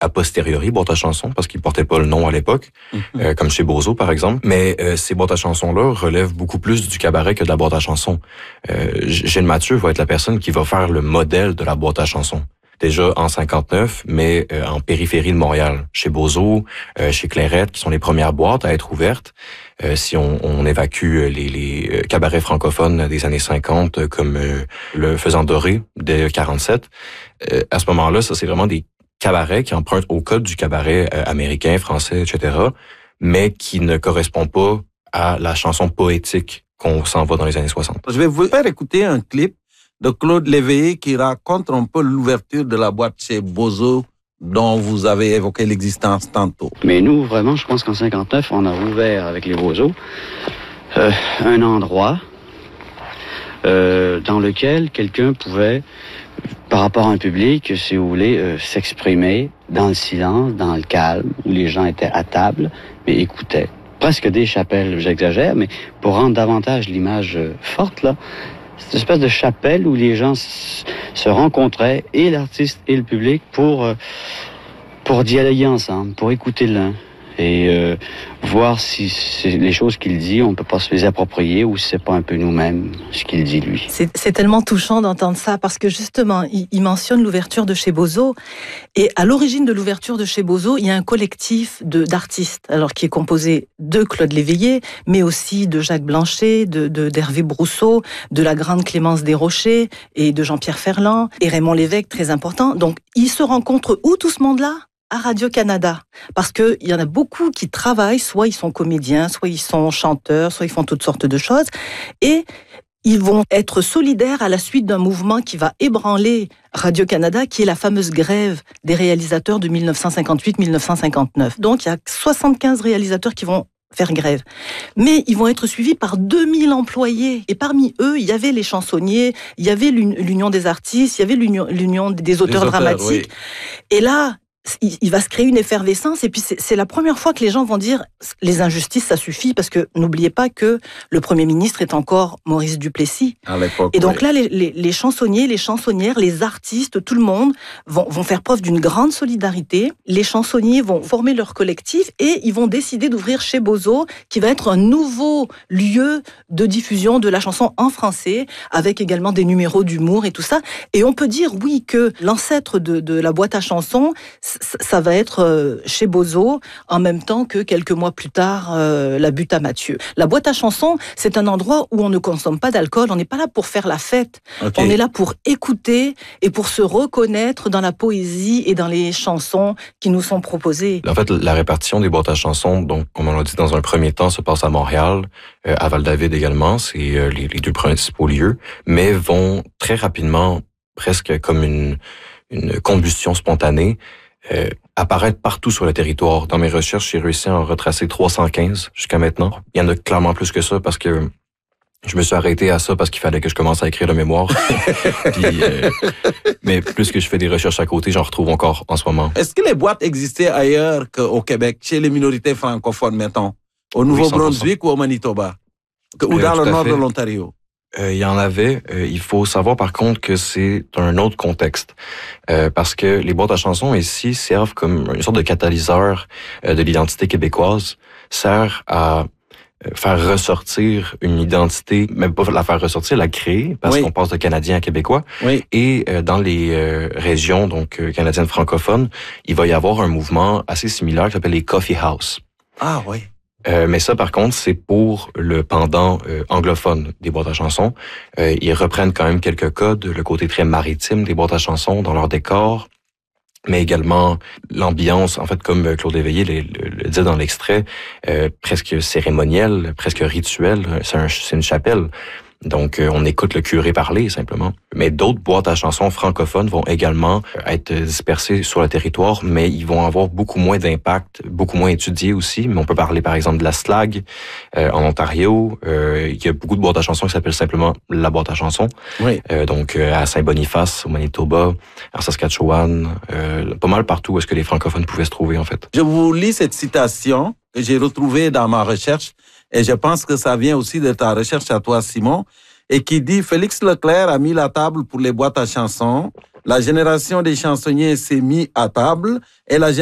a posteriori, boîtes à chansons, parce qu'ils portaient pas le nom à l'époque, comme chez Bozo, par exemple. Mais ces boîtes à chansons-là relèvent beaucoup plus du cabaret que de la boîte à chansons. Gilles Mathieu va être la personne qui va faire le modèle de la boîte à chansons. Déjà en 59, mais en périphérie de Montréal, chez Bozo, chez Clairette, qui sont les premières boîtes à être ouvertes. Si on évacue les cabarets francophones des années 50, comme le Faisant Doré de 47, à ce moment-là, ça c'est vraiment des cabarets qui empruntent au code du cabaret américain, français, etc., mais qui ne correspond pas à la chanson poétique qu'on s'en va dans les années 60. Je vais vous faire écouter un clip de Claude Léveillé qui raconte un peu l'ouverture de la boîte chez Bozo dont vous avez évoqué l'existence tantôt. Mais nous, vraiment, je pense qu'en 59, on a ouvert avec les Bozo un endroit dans lequel quelqu'un pouvait, par rapport à un public, si vous voulez, s'exprimer dans le silence, dans le calme, où les gens étaient à table, mais écoutaient. Presque des chapelles, j'exagère, mais pour rendre davantage l'image forte, là, cette espèce de chapelle où les gens se rencontraient, et l'artiste et le public, pour dialoguer ensemble, pour écouter l'un et voir si les choses qu'il dit, on peut pas se les approprier ou si c'est pas un peu nous-mêmes ce qu'il dit lui. C'est tellement touchant d'entendre ça parce que justement, il mentionne l'ouverture de chez Bozo et à l'origine de l'ouverture de chez Bozo, il y a un collectif d'artistes, alors qui est composé de Claude Léveillé, mais aussi de Jacques Blanchet, d'Hervé Brousseau, de la grande Clémence Desrochers et de Jean-Pierre Ferland et Raymond Lévesque, très important. Donc, ils se rencontrent où tout ce monde-là ? À Radio-Canada, parce que il y en a beaucoup qui travaillent, soit ils sont comédiens, soit ils sont chanteurs, soit ils font toutes sortes de choses, et ils vont être solidaires à la suite d'un mouvement qui va ébranler Radio-Canada, qui est la fameuse grève des réalisateurs de 1958-1959. Donc il y a 75 réalisateurs qui vont faire grève. Mais ils vont être suivis par 2000 employés. Et parmi eux, il y avait les chansonniers, il y avait l'Union des artistes, il y avait l'Union des auteurs dramatiques. Oui. Et là, il va se créer une effervescence et puis c'est la première fois que les gens vont dire les injustices ça suffit parce que n'oubliez pas que le Premier ministre est encore Maurice Duplessis à l'époque, et donc là les chansonniers, les chansonnières, les artistes, tout le monde vont faire preuve d'une grande solidarité. Les chansonniers vont former leur collectif et ils vont décider d'ouvrir chez Bozo qui va être un nouveau lieu de diffusion de la chanson en français avec également des numéros d'humour et tout ça, et on peut dire oui que l'ancêtre de la boîte à chansons ça va être chez Bozo, en même temps que quelques mois plus tard, la Butte à Mathieu. La boîte à chansons, c'est un endroit où on ne consomme pas d'alcool, on n'est pas là pour faire la fête, on est là pour écouter et pour se reconnaître dans la poésie et dans les chansons qui nous sont proposées. En fait, la répartition des boîtes à chansons, donc comme on l'a dit dans un premier temps, se passe à Montréal, à Val-David également, c'est les deux principaux lieux, mais vont très rapidement, presque comme une combustion spontanée, apparaître partout sur le territoire. Dans mes recherches, j'ai réussi à en retracer 315 jusqu'à maintenant. Il y en a clairement plus que ça parce que je me suis arrêté à ça parce qu'il fallait que je commence à écrire le mémoire. Puis, mais plus que je fais des recherches à côté, j'en retrouve encore en ce moment. Est-ce que les boîtes existaient ailleurs qu'au Québec, chez les minorités francophones, mettons, au Nouveau-Brunswick ou au Manitoba, ou dans le nord de l'Ontario? Il y en avait. Il faut savoir par contre que c'est un autre contexte. Parce que les boîtes à chansons ici servent comme une sorte de catalyseur de l'identité québécoise, servent à faire ressortir une identité, même pas la faire ressortir, la créer, parce qu'on passe de Canadien à Québécois. Oui. Et dans les régions donc canadiennes francophones, il va y avoir un mouvement assez similaire qui s'appelle les Coffee House. Ah oui. Mais ça, par contre, c'est pour le pendant anglophone des boîtes à chansons. Ils reprennent quand même quelques codes, le côté très maritime des boîtes à chansons dans leur décor, mais également l'ambiance, en fait, comme Claude Léveillé le dit dans l'extrait, presque cérémonielle, presque rituelle. C'est une chapelle. Donc, on écoute le curé parler, simplement. Mais d'autres boîtes à chansons francophones vont également être dispersées sur le territoire, mais ils vont avoir beaucoup moins d'impact, beaucoup moins étudiés aussi. Mais on peut parler, par exemple, de la SLAG en Ontario. Il y a beaucoup de boîtes à chansons qui s'appellent simplement la boîte à chansons. Oui. Donc, à Saint-Boniface, au Manitoba, en Saskatchewan, pas mal partout où est-ce que les francophones pouvaient se trouver, en fait. Je vous lis cette citation que j'ai retrouvée dans ma recherche. Et je pense que ça vient aussi de ta recherche à toi, Simon, et qui dit « Félix Leclerc a mis la table pour les boîtes à chansons La génération des chansonniers s'est mise à table et la